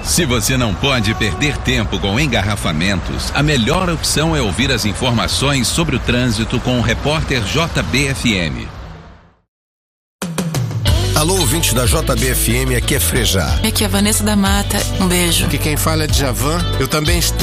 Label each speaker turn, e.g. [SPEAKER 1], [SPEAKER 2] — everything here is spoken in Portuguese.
[SPEAKER 1] Se você não pode perder tempo com engarrafamentos, a melhor opção é ouvir as informações sobre o trânsito com o repórter JBFM.
[SPEAKER 2] Alô, ouvinte da JBFM, aqui é Frejá.
[SPEAKER 3] Aqui é a Vanessa da Mata, um beijo.
[SPEAKER 2] Aqui quem fala é Djavan, eu também estou